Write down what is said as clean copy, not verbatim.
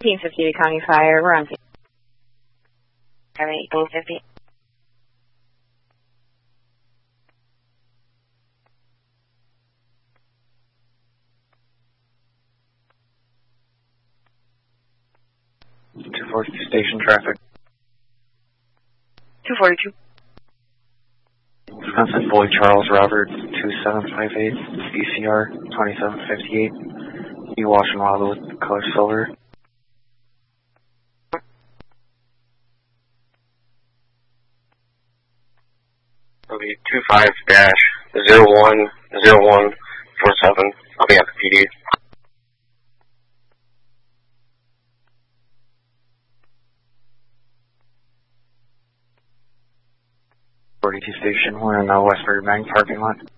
1850 to County Fire. We're on 1850. Station traffic. 242. Wisconsin Boy Charles Roberts 2758 ECR 2758. You wash and wild with color silver. It'll be 25-010147. I'll be at the PD. 42 station, we're in the Westbury Bank parking lot.